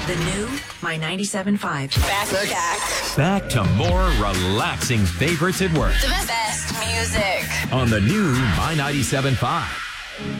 The new My 97.5. Back to more relaxing favorites at work. The best music. On the new My 97.5.